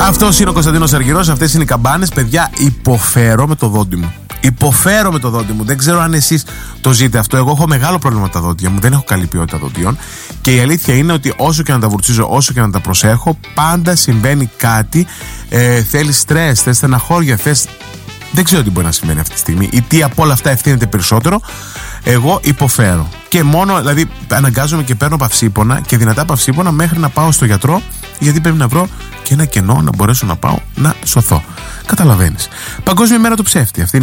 Αυτός είναι ο Κωνσταντίνος Αργυρός, αυτές είναι οι καμπάνες. Παιδιά, υποφέρω με το δόντι μου. Υποφέρω με το δόντι μου. Δεν ξέρω αν εσείς το ζείτε αυτό. Εγώ έχω μεγάλο πρόβλημα με τα δόντια μου. Δεν έχω καλή ποιότητα δοντίων. Και η αλήθεια είναι ότι όσο και να τα βουρτσίζω, όσο και να τα προσέχω, πάντα συμβαίνει κάτι. Θέλει στρες, θες στεναχώρια, θες. Δεν ξέρω τι μπορεί να συμβαίνει αυτή τη στιγμή ή τι από όλα αυτά ευθύνεται περισσότερο. Εγώ υποφέρω. Και μόνο, δηλαδή, αναγκάζομαι και παίρνω παυσίπονα και δυνατά παυσίπονα μέχρι να πάω στο γιατρό, γιατί πρέπει να βρω και ένα κενό να μπορέσω να πάω να σωθώ. Καταλαβαίνεις. Παγκόσμια μέρα του ψεύτη. Αυτή